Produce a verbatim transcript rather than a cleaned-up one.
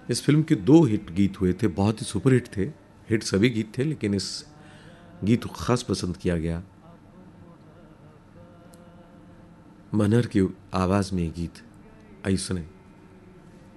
इस फिल्म के दो हिट गीत हुए थे, बहुत ही सुपरहिट थे। हिट सभी गीत थे, लेकिन इस गीत को खास पसंद किया गया। मनहर की आवाज़ में ये गीत, आइए सुने।